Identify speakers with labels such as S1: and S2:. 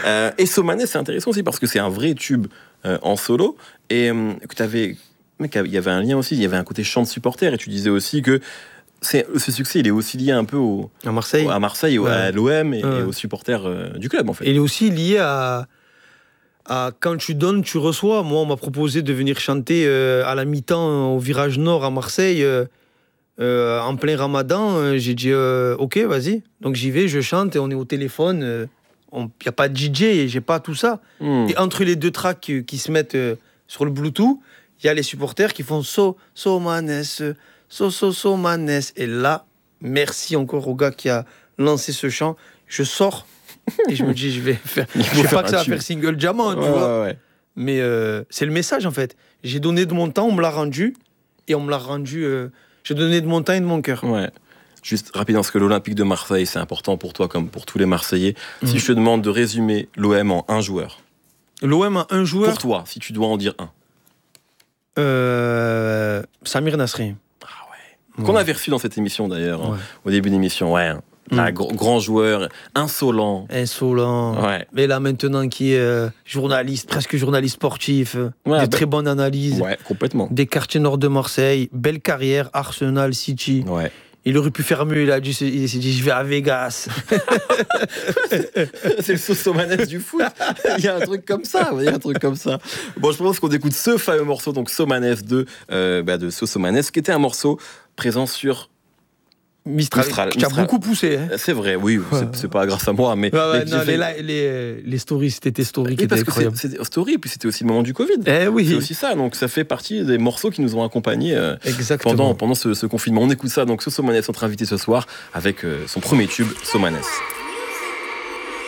S1: Et Somanes, c'est intéressant aussi parce que c'est un vrai tube en solo et que t'avais, mec, il y avait un lien aussi, il y avait un côté chant de supporter et tu disais aussi que ce succès, il est aussi lié un peu
S2: à Marseille,
S1: à l'OM et aux supporters du club en fait.
S2: Et il est aussi lié à quand tu donnes, tu reçois. Moi, on m'a proposé de venir chanter à la mi-temps au Virage Nord à Marseille en plein Ramadan. J'ai dit ok, vas-y. Donc j'y vais, je chante et on est au téléphone. Il n'y a pas de DJ et j'ai pas tout ça. Et entre les deux tracks qui se mettent sur le Bluetooth, il y a les supporters qui font Somanes, Somanes. Et là, merci encore au gars qui a lancé ce chant. Je sors. Et je me dis, je sais pas que ça va faire single diamant, tu vois.
S1: Ouais.
S2: Mais c'est le message, en fait. J'ai donné de mon temps, on me l'a rendu. Et on me l'a rendu... j'ai donné de mon temps et de mon cœur.
S1: Ouais. Juste rapidement, parce que l'Olympique de Marseille, c'est important pour toi, comme pour tous les Marseillais. Si je te demande de résumer l'OM en un joueur.
S2: L'OM en un joueur?
S1: Pour toi, si tu dois en dire un.
S2: Samir Nasri.
S1: Ah ouais. Qu'on avait reçu dans cette émission, d'ailleurs, au début de l'émission. Ouais. Un grand joueur, insolent.
S2: Ouais. Mais là, maintenant, qui est journaliste, presque journaliste sportif, très bonnes analyses.
S1: Ouais, complètement.
S2: Des quartiers nord de Marseille, belle carrière, Arsenal, City.
S1: Ouais.
S2: Il aurait pu faire mieux, il s'est dit, je vais à Vegas.
S1: C'est le Somanes du foot. Il y a un truc comme ça. Bon, je propose qu'on écoute ce fameux morceau, donc Somanes de Somanes, qui était un morceau présent sur Mistral.
S2: Tu as beaucoup poussé. Hein.
S1: C'est vrai, oui, c'est pas grâce à moi, mais...
S2: les stories, c'était tes stories qui étaient incroyables.
S1: C'était story, puis c'était aussi le moment du Covid.
S2: Oui.
S1: C'est aussi ça, donc ça fait partie des morceaux qui nous ont accompagnés pendant ce confinement. On écoute ça, donc Somanes, notre invité ce soir, avec son premier tube, Somanes.